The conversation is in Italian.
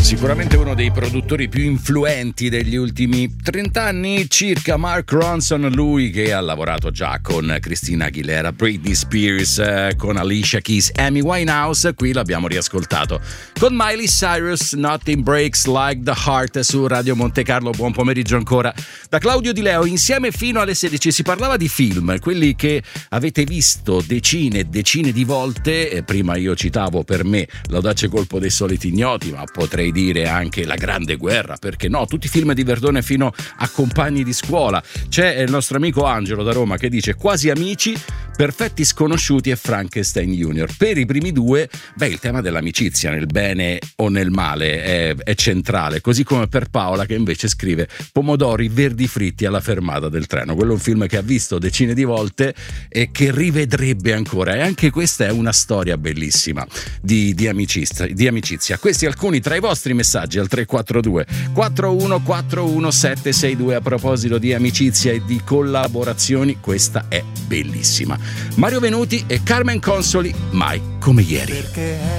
Sicuramente uno dei produttori più influenti degli ultimi 30 anni circa, Mark Ronson, lui che ha lavorato già con Christina Aguilera, Britney Spears, con Alicia Keys, Amy Winehouse. Qui l'abbiamo riascoltato con Miley Cyrus, Nothing Breaks Like the Heart su Radio Monte Carlo. Buon pomeriggio ancora da Claudio Di Leo, insieme fino alle 16. Si parlava di film, quelli che avete visto decine e decine di volte. Prima io citavo per me L'audace colpo dei soliti ignoti, ma potrei dire anche La grande guerra, perché no, tutti i film di Verdone fino a Compagni di scuola. C'è il nostro amico Angelo da Roma che dice Quasi amici, Perfetti sconosciuti e Frankenstein Junior. Per i primi due, il tema dell'amicizia nel bene o nel male è centrale, così come per Paola che invece scrive Pomodori verdi fritti alla fermata del treno. Quello è un film che ha visto decine di volte e che rivedrebbe ancora, e anche questa è una storia bellissima di amicizia. Questi alcuni tra i vostri messaggi al 342 4141 762. A proposito di amicizia e di collaborazioni, questa è bellissima. Mario Venuti e Carmen Consoli, Mai come ieri. Perché